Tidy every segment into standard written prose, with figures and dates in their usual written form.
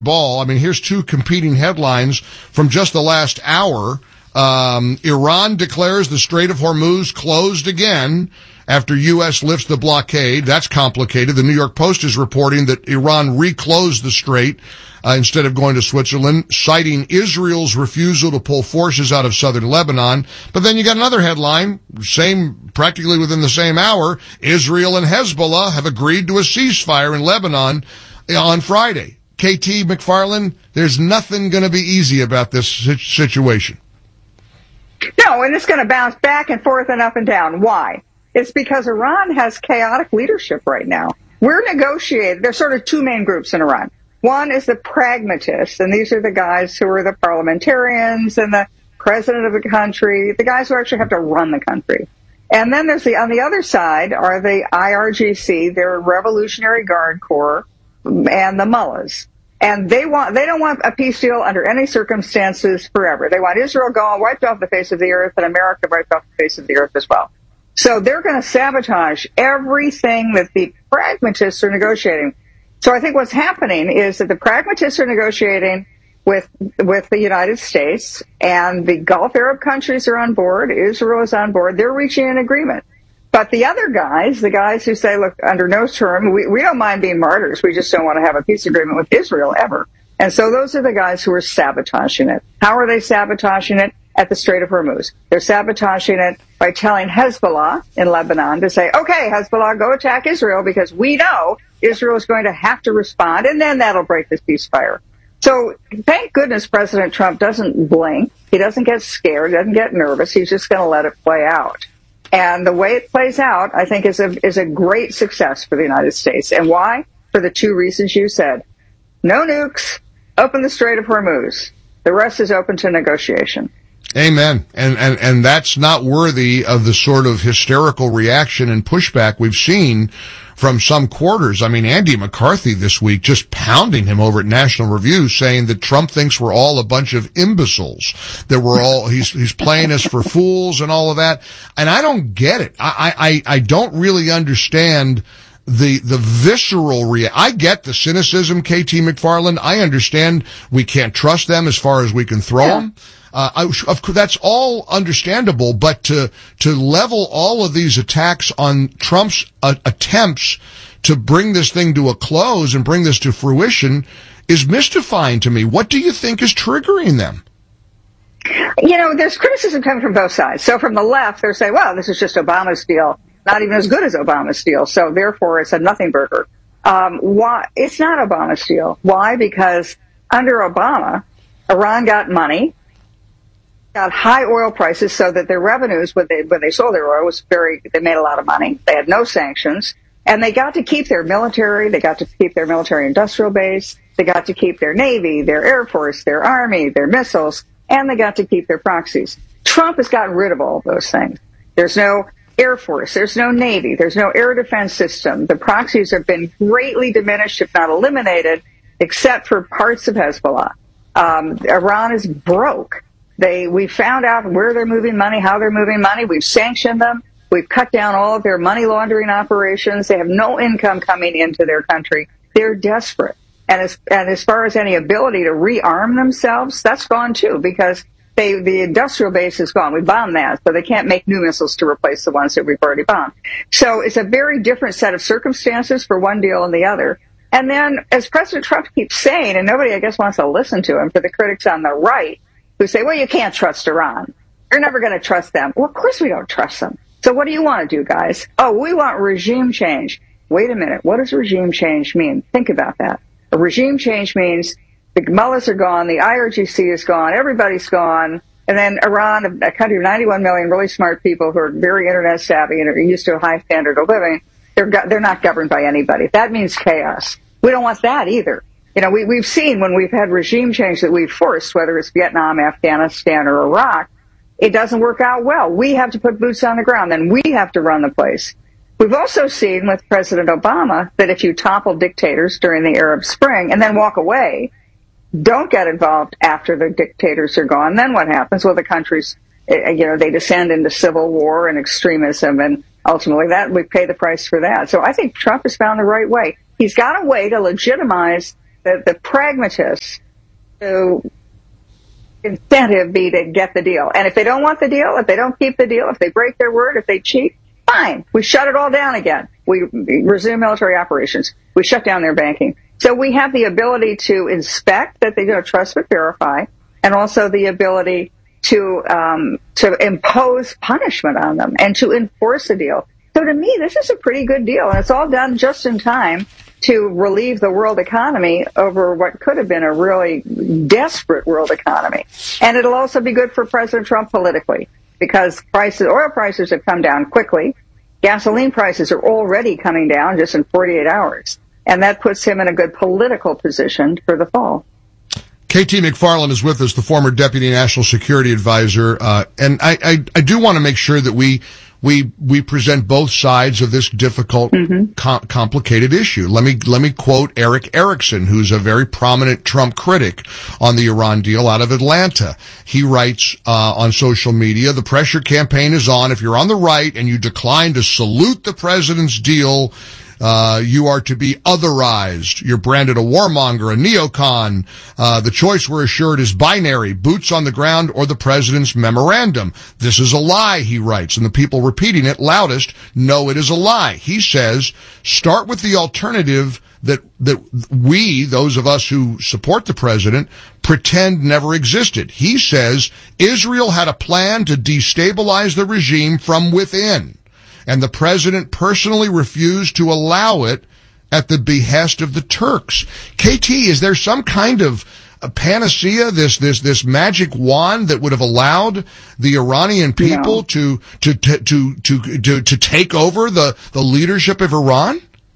ball. I mean, here's two competing headlines from just the last hour. Iran declares the Strait of Hormuz closed again after U.S. lifts the blockade. That's complicated. The New York Post is reporting that Iran reclosed the strait instead of going to Switzerland, citing Israel's refusal to pull forces out of southern Lebanon. But then you got another headline, practically within the same hour, Israel and Hezbollah have agreed to a ceasefire in Lebanon on Friday. KT McFarland, there's nothing going to be easy about this situation. No, and it's going to bounce back and forth and up and down. Why? It's because Iran has chaotic leadership right now. We're negotiating. There's sort of two main groups in Iran. One is the pragmatists, and these are the guys who are the parliamentarians and the president of the country, the guys who actually have to run the country. And then there's on the other side are the IRGC, their Revolutionary Guard Corps, and the mullahs. And they don't want a peace deal under any circumstances forever. They want Israel gone, wiped off the face of the earth, and America wiped off the face of the earth as well. So they're going to sabotage everything that the pragmatists are negotiating. So I think what's happening is that the pragmatists are negotiating with the United States, and the Gulf Arab countries are on board. Israel is on board. They're reaching an agreement. But the other guys, the guys who say, look, under no term, we don't mind being martyrs. We just don't want to have a peace agreement with Israel ever. And so those are the guys who are sabotaging it. How are they sabotaging it? At the Strait of Hormuz. They're sabotaging it by telling Hezbollah in Lebanon to say, okay, Hezbollah, go attack Israel because we know Israel is going to have to respond, and then that'll break this ceasefire. So thank goodness President Trump doesn't blink. He doesn't get scared, doesn't get nervous. He's just going to let it play out. And the way it plays out, I think, is a great success for the United States. And why? For the two reasons you said. No nukes, open the Strait of Hormuz. The rest is open to negotiation. Amen. And that's not worthy of the sort of hysterical reaction and pushback we've seen from some quarters. I mean, Andy McCarthy this week just pounding him over at National Review, saying that Trump thinks we're all a bunch of imbeciles, that we're all, he's playing us for fools and all of that. And I don't get it. I don't really understand the visceral I get the cynicism, KT McFarland. I understand we can't trust them as far as we can throw them. Of course, that's all understandable, but to level all of these attacks on Trump's attempts to bring this thing to a close and bring this to fruition is mystifying to me. What do you think is triggering them? You know, there's criticism coming from both sides. So from the left, they're saying, well, this is just Obama's deal, not even as good as Obama's deal, so therefore it's a nothing burger. Why? It's not Obama's deal. Why? Because under Obama, Iran got money, got high oil prices so that their revenues, when they sold their oil, they made a lot of money. They had no sanctions, and they got to keep their military. They got to keep their military industrial base. They got to keep their Navy, their Air Force, their Army, their missiles, and they got to keep their proxies. Trump has gotten rid of all of those things. There's no Air Force. There's no Navy. There's no air defense system. The proxies have been greatly diminished, if not eliminated, except for parts of Hezbollah. Iran is broke. We found out where they're moving money, how they're moving money. We've sanctioned them. We've cut down all of their money laundering operations. They have no income coming into their country. They're desperate. And as far as any ability to rearm themselves, that's gone too, because the industrial base is gone. We bombed that, so they can't make new missiles to replace the ones that we've already bombed. So it's a very different set of circumstances for one deal and the other. And then, as President Trump keeps saying, and nobody, I guess, wants to listen to him, for the critics on the right, who say, well, you can't trust Iran. You're never going to trust them. Well, of course we don't trust them. So what do you want to do, guys? Oh, we want regime change. Wait a minute. What does regime change mean? Think about that. A regime change means the mullahs are gone, the IRGC is gone, everybody's gone, and then Iran, a country of 91 million really smart people who are very internet savvy and are used to a high standard of living, they're not governed by anybody. That means chaos. We don't want that either. You know, we've seen when we've had regime change that we've forced, whether it's Vietnam, Afghanistan, or Iraq, it doesn't work out well. We have to put boots on the ground, and we have to run the place. We've also seen with President Obama that if you topple dictators during the Arab Spring and then walk away, don't get involved after the dictators are gone, then what happens? Well, the countries, they descend into civil war and extremism, and ultimately we pay the price for that. So I think Trump has found the right way. He's got a way to legitimize the pragmatists who incentive be to get the deal. And if they don't want the deal, if they don't keep the deal, if they break their word, if they cheat, fine. We shut it all down again. We resume military operations. We shut down their banking. So we have the ability to inspect that they don't trust but verify, and also the ability to impose punishment on them and to enforce a deal. So to me, this is a pretty good deal, and it's all done just in time to relieve the world economy over what could have been a really desperate world economy. And it'll also be good for President Trump politically, because oil prices have come down quickly. Gasoline prices are already coming down just in 48 hours. And that puts him in a good political position for the fall. KT McFarland is with us, the former Deputy National Security Advisor. And I do want to make sure that we present both sides of this difficult, complicated issue. Let me quote Eric Erickson, who's a very prominent Trump critic on the Iran deal out of Atlanta. He writes on social media, the pressure campaign is on. If you're on the right and you decline to salute the president's deal, you are to be otherized. You're branded a warmonger, a neocon. The choice, we're assured, is binary, boots on the ground or the president's memorandum. This is a lie, he writes, and the people repeating it loudest know it is a lie. He says, start with the alternative that we, those of us who support the president, pretend never existed. He says Israel had a plan to destabilize the regime from within, and the president personally refused to allow it at the behest of the Turks. KT, is there some kind of a panacea, this magic wand that would have allowed the Iranian people to take over the leadership of Iran?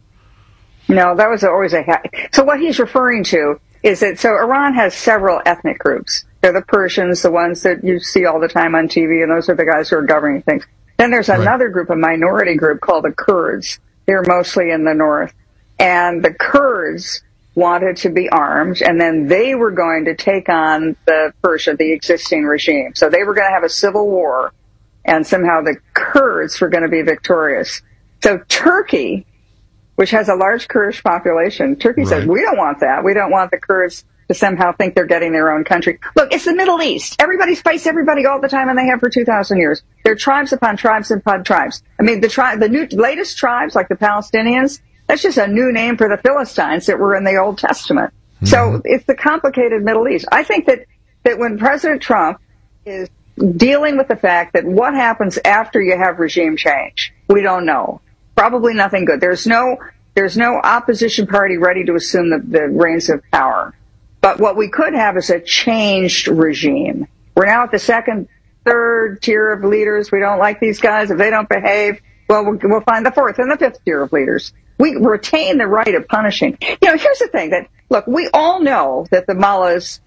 No, that was always so what he's referring to is that, so Iran has several ethnic groups. They're the Persians, the ones that you see all the time on TV, and those are the guys who are governing things. Then there's another group, a minority group called the Kurds. They're mostly in the north. And the Kurds wanted to be armed, and then they were going to take on the existing regime. So they were going to have a civil war, and somehow the Kurds were going to be victorious. So Turkey, which has a large Kurdish population, Turkey says, we don't want that. We don't want the Kurds to somehow think they're getting their own country. Look, it's the Middle East. Everybody fights everybody all the time, and they have for 2,000 years. There are tribes upon tribes upon tribes. I mean, the latest tribes, like the Palestinians, that's just a new name for the Philistines that were in the Old Testament. Mm-hmm. So it's the complicated Middle East. I think that when President Trump is dealing with the fact that what happens after you have regime change, we don't know. Probably nothing good. There's no opposition party ready to assume the reins of power. But what we could have is a changed regime. We're now at the second, third tier of leaders. We don't like these guys. If they don't behave, well, we'll find the fourth and the fifth tier of leaders. We retain the right of punishing. You know, here's the thing look, we all know that the mullahs,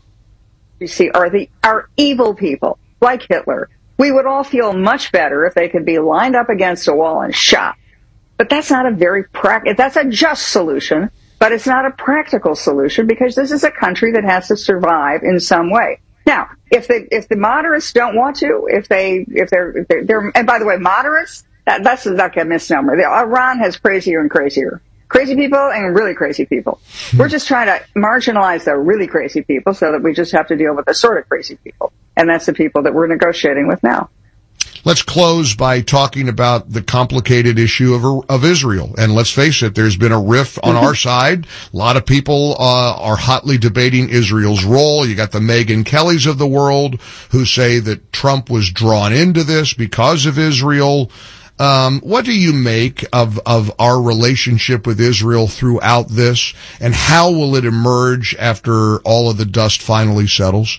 you see, are evil people, like Hitler. We would all feel much better if they could be lined up against a wall and shot. But that's not that's a just solution. But it's not a practical solution, because this is a country that has to survive in some way. Now, if the moderates don't want to, if they're, and by the way, moderates, that's like a misnomer. Iran has crazier and crazier. Crazy people and really crazy people. We're just trying to marginalize the really crazy people so that we just have to deal with the sort of crazy people. And that's the people that we're negotiating with now. Let's close by talking about the complicated issue of Israel. And let's face it, there's been a rift on our side. A lot of people are hotly debating Israel's role. You got the Megyn Kellys of the world who say that Trump was drawn into this because of Israel. What do you make of our relationship with Israel throughout this, and how will it emerge after all of the dust finally settles?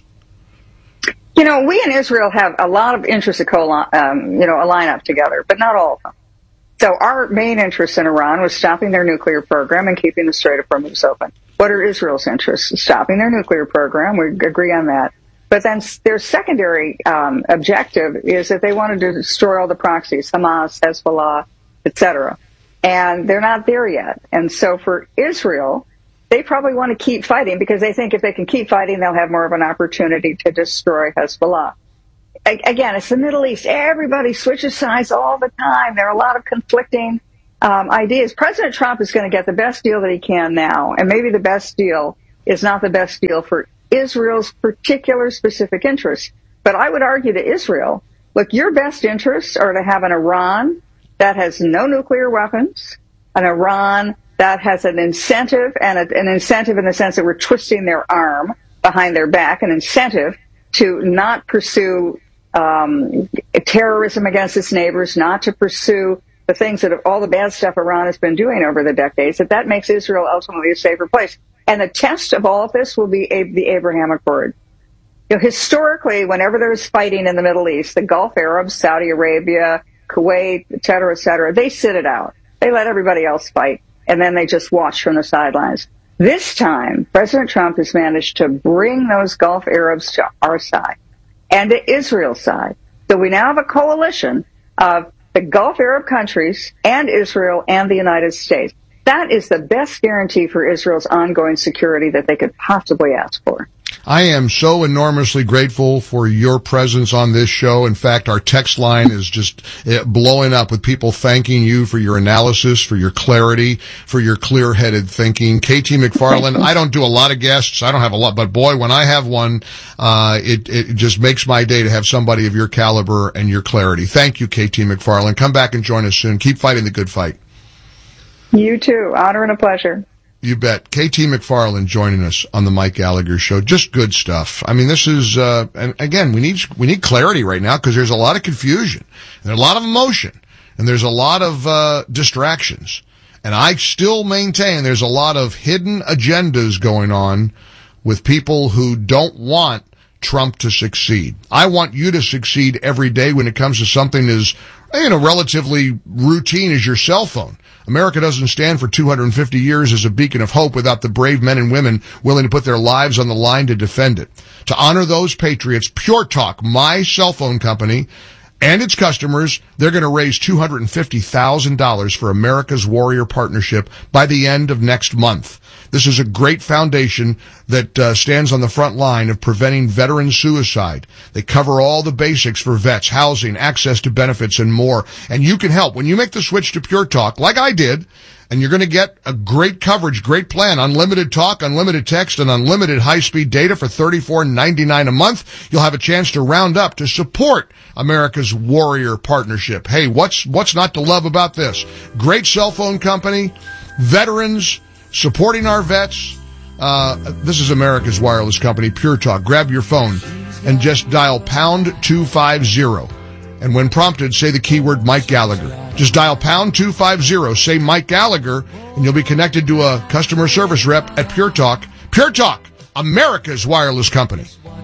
You know, we in Israel have a lot of interests to align up together, but not all of them. So our main interest in Iran was stopping their nuclear program and keeping the Strait of Hormuz open. What are Israel's interests? Stopping their nuclear program. We agree on that. But then their secondary objective is that they wanted to destroy all the proxies, Hamas, Hezbollah, etc. And they're not there yet. And so for Israel, they probably want to keep fighting, because they think if they can keep fighting, they'll have more of an opportunity to destroy Hezbollah. Again, it's the Middle East. Everybody switches sides all the time. There are a lot of conflicting idea is President Trump is going to get the best deal that he can now, and maybe the best deal is not the best deal for Israel's particular specific interests. But I would argue to Israel, look, your best interests are to have an Iran that has no nuclear weapons, an Iran that has an incentive, and an incentive in the sense that we're twisting their arm behind their back, an incentive to not pursue terrorism against its neighbors, not to pursue the things that all the bad stuff Iran has been doing over the decades, that makes Israel ultimately a safer place. And the test of all of this will be the Abraham Accord. Historically, whenever there's fighting in the Middle East, the Gulf Arabs, Saudi Arabia, Kuwait, et cetera, they sit it out. They let everybody else fight, and then they just watch from the sidelines. This time, President Trump has managed to bring those Gulf Arabs to our side and to Israel's side. So we now have a coalition of the Gulf Arab countries and Israel and the United States. That is the best guarantee for Israel's ongoing security that they could possibly ask for. I am so enormously grateful for your presence on this show. In fact, our text line is just blowing up with people thanking you for your analysis, for your clarity, for your clear-headed thinking. KT McFarland, I don't do a lot of guests. I don't have a lot, but boy, when I have one, it just makes my day to have somebody of your caliber and your clarity. Thank you, KT McFarland. Come back and join us soon. Keep fighting the good fight. You too. Honor and a pleasure. You bet. KT McFarland joining us on the Mike Gallagher Show. Just good stuff. I mean, this is, and again, we need clarity right now because there's a lot of confusion and there's a lot of emotion and there's a lot of, distractions. And I still maintain there's a lot of hidden agendas going on with people who don't want Trump to succeed. I want you to succeed every day when it comes to something as, relatively routine as your cell phone. America doesn't stand for 250 years as a beacon of hope without the brave men and women willing to put their lives on the line to defend it. To honor those patriots, Pure Talk, my cell phone company, and its customers, they're going to raise $250,000 for America's Warrior Partnership by the end of next month. This is a great foundation that stands on the front line of preventing veteran suicide. They cover all the basics for vets, housing, access to benefits, and more. And you can help. When you make the switch to Pure Talk, like I did, and you're going to get a great coverage, great plan, unlimited talk, unlimited text, and unlimited high-speed data for $34.99 a month, you'll have a chance to round up to support America's Warrior Partnership. Hey, what's not to love about this? Great cell phone company, veterans, supporting our vets. This is America's wireless company, Pure Talk. Grab your phone and just dial pound 250. And when prompted, say the keyword Mike Gallagher. Just dial pound 250, say Mike Gallagher, and you'll be connected to a customer service rep at Pure Talk. Pure Talk, America's wireless company.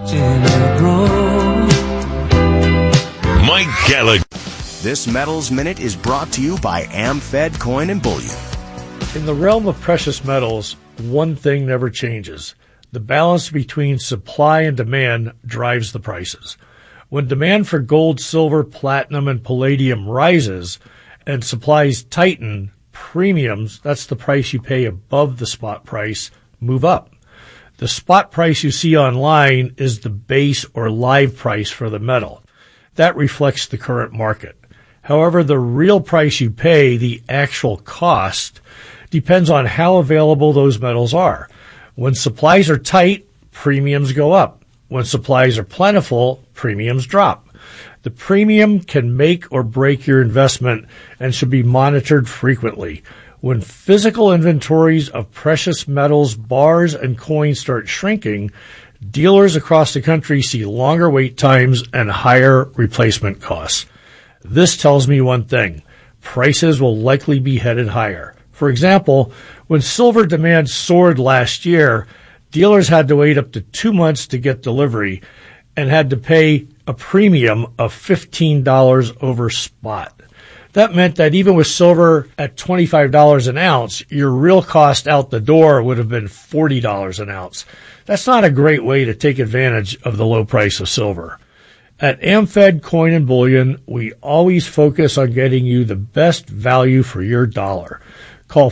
Mike Gallagher. This Metals Minute is brought to you by AmFed Coin and Bullion. In the realm of precious metals, one thing never changes. The balance between supply and demand drives the prices. When demand for gold, silver, platinum, and palladium rises and supplies tighten, premiums, that's the price you pay above the spot price, move up. The spot price you see online is the base or live price for the metal. That reflects the current market. However, the real price you pay, the actual cost, depends on how available those metals are. When supplies are tight, premiums go up. When supplies are plentiful, premiums drop. The premium can make or break your investment and should be monitored frequently. When physical inventories of precious metals, bars, and coins start shrinking, dealers across the country see longer wait times and higher replacement costs. This tells me one thing: prices will likely be headed higher. For example, when silver demand soared last year, dealers had to wait up to 2 months to get delivery and had to pay a premium of $15 over spot. That meant that even with silver at $25 an ounce, your real cost out the door would have been $40 an ounce. That's not a great way to take advantage of the low price of silver. At AmFed Coin and Bullion, we always focus on getting you the best value for your dollar. Call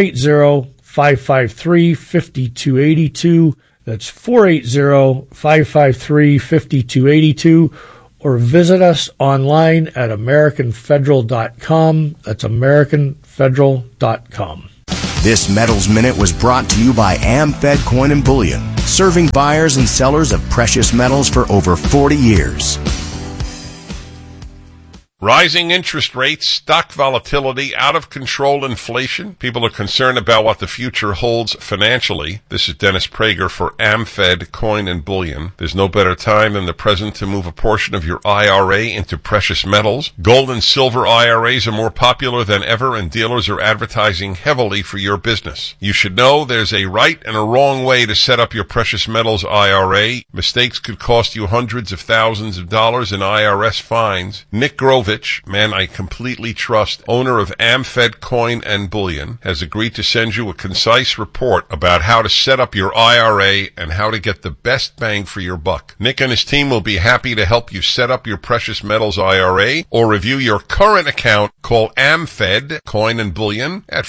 480-553-5282. That's 480-553-5282. Or visit us online at AmericanFederal.com. That's AmericanFederal.com. AmFederal.com. This Metals Minute was brought to you by AmFed Coin and Bullion, serving buyers and sellers of precious metals for over 40 years. Rising interest rates, stock volatility, out-of-control inflation. People are concerned about what the future holds financially. This is Dennis Prager for AmFed Coin and Bullion. There's no better time than the present to move a portion of your IRA into precious metals. Gold and silver IRAs are more popular than ever, and dealers are advertising heavily for your business. You should know there's a right and a wrong way to set up your precious metals IRA. Mistakes could cost you hundreds of thousands of dollars in IRS fines. Nick Grovich, man I completely trust, owner of AmFed Coin and Bullion, has agreed to send you a concise report about how to set up your IRA and how to get the best bang for your buck. Nick and his team will be happy to help you set up your precious metals IRA or review your current account. Call AmFed Coin and Bullion at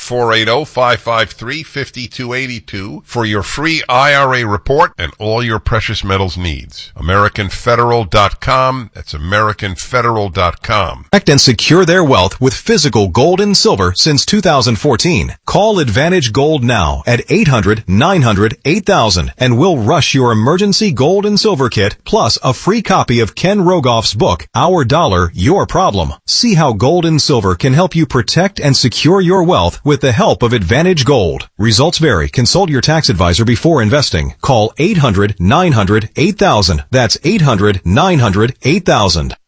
480-553-5282 for your free IRA report and all your precious metals needs. AmericanFederal.com. That's AmericanFederal.com. Protect and secure their wealth with physical gold and silver since 2014. Call Advantage Gold now at 800-900-8000 and we'll rush your emergency gold and silver kit plus a free copy of Ken Rogoff's book, Our Dollar, Your Problem. See how gold and silver can help you protect and secure your wealth with the help of Advantage Gold. Results vary. Consult your tax advisor before investing. Call 800-900-8000. That's 800-900-8000.